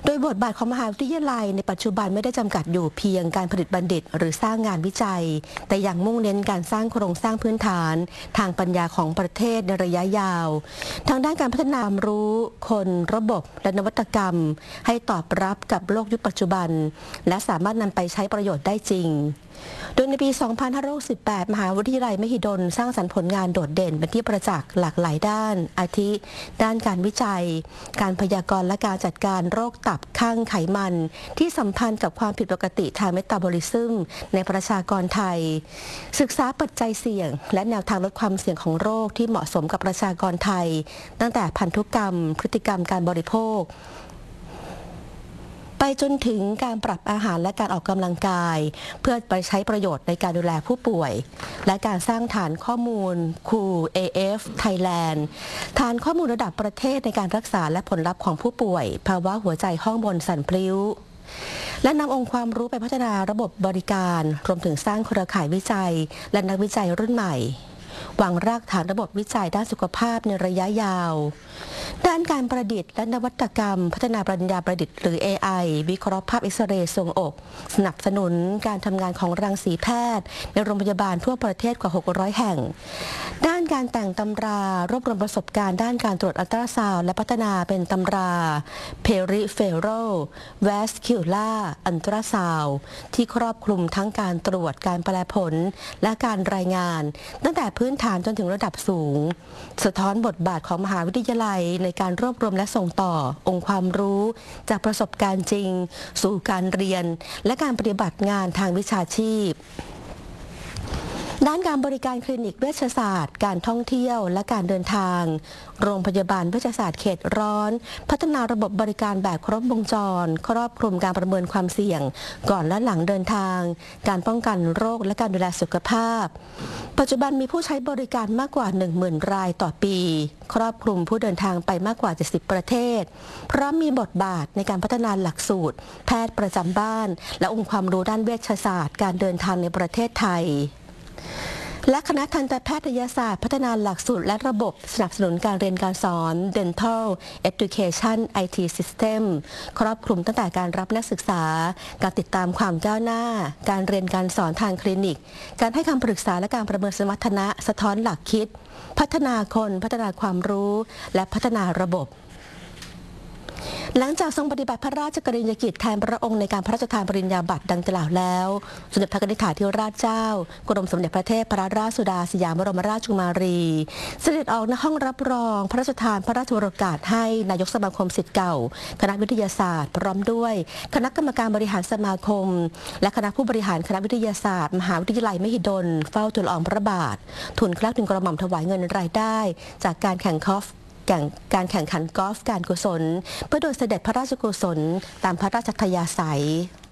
โดยบทบาทของมหาวิทยาลัยในปัจจุบันไม่ได้จำกัดอยู่เพียงการผลิตบัณฑิตหรือสร้างงานวิจัยแต่ยังมุ่งเน้นการสร้างโครงสร้างพื้นฐานทางปัญญาของประเทศในระยะยาวทางด้านการพัฒนาความรู้คนระบบและนวัตกรรมให้ตอบรับกับโลกยุคปัจจุบันและสามารถนำไปใช้ประโยชน์ได้จริงโดยในปี 2518 มหาวิทยาลัยมหิดลสร้างสรรค์ผลงานโดดเด่นเป็นที่ประจักษ์หลากหลายด้านอาทิด้านการวิจัยการพยากรณ์และการจัดการโรคตับข้างไขมันที่สัมพันธ์กับความผิดปกติทางเมตาบอลิซึมในประชากรไทยศึกษาปัจจัยเสี่ยงและแนวทางลดความเสี่ยงของโรคที่เหมาะสมกับประชากรไทยตั้งแต่พันธุกรรมพฤติกรรมการบริโภคไปจนถึงการปรับอาหารและการออกกำลังกายเพื่อไปใช้ประโยชน์ในการดูแลผู้ป่วยและการสร้างฐานข้อมูล CUAF Thailand ฐานข้อมูลระดับประเทศในการรักษาและผลลัพธ์ของผู้ป่วยภาวะหัวใจห้องบนสั่นพลิ้วและนำองค์ความรู้ไปพัฒนาระบบบริการรวมถึงสร้างเครือข่ายวิจัยและนักวิจัยรุ่นใหม่วางรากฐานระบบวิจัยด้านสุขภาพในระยะยาวด้านการประดิษฐ์และนวัตกรรมพัฒนาปัญญาประดิษฐ์หรือ AI วิเคราะห์ภาพเอ็กซเรย์ทรวงอกสนับสนุนการทำงานของรังสีแพทย์ในโรงพยาบาลทั่วประเทศกว่า 600 แห่งด้านการแต่งตำรารวบรวมประสบการณ์ด้านการตรวจอัลตราซาวด์และพัฒนาเป็นตำรา Peripheral Vascular Ultrasound ที่ครอบคลุมทั้งการตรวจการแปลผลและการรายงานตั้งแต่พื้นฐานจนถึงระดับสูงสะท้อนบทบาทของมหาวิทยาลัยในการรวบรวมและส่งต่อองค์ความรู้จากประสบการณ์จริงสู่การเรียนและการปฏิบัติงานทางวิชาชีพด้านการบริการคลินิกเวชศาสตร์การท่องเที่ยวและการเดินทางโรงพยาบาลเวชศาสตร์เขตร้อนพัฒนาระบบบริการแบบครบวงจรครอบคลุมการประเมินความเสี่ยงก่อนและหลังเดินทางการป้องกันโรคและการดูแลสุขภาพปัจจุบันมีผู้ใช้บริการมากกว่า 10,000 รายต่อปีครอบคลุมผู้เดินทางไปมากกว่า 70 ประเทศพร้อมมีบทบาทในการพัฒนาหลักสูตรแพทย์ประจำบ้านและองค์ความรู้ด้านเวชศาสตร์การเดินทางในประเทศไทยและคณะทันตแพทยศาสตร์พัฒนาหลักสูตรและระบบสนับสนุนการเรียนการสอน Dental Education IT System ครอบคลุมตั้งแต่การรับนักศึกษาการติดตามความก้าวหน้าการเรียนการสอนทางคลินิกการให้คำปรึกษาและการประเมินสมรรถนะสะท้อนหลักคิดพัฒนาคนพัฒนาความรู้และพัฒนาระบบหลังจากทรงปฏิบัติพระราชกรณียกิจแทนพระองค์ในการพระราชทานปริญญาบัตรดังกล่าวแล้วสมเด็จพระนิธิถาธิราชเจ้ากรมสมเด็จพระเทพพระราชสุดาสยามบรมราชกุมารีเสด็จออกณห้องรับรองพระราชทานพระราชวโรกาสให้นายกสมาคมศิษย์เก่าคณะวิทยาศาสตร์พร้อมด้วยคณะกรรมการบริหารสมาคมและคณะผู้บริหารคณะวิทยาศาสตร์มหาวิทยาลัยมหิดลเฝ้าทูลละอองพระบาททูลเกล้าทูลกระหม่อมถวายเงินรายได้จากการแข่งขันกอล์ฟการกุศลเพื่อโดยเสด็จพระราชกุศลตามพระราชทยาศัย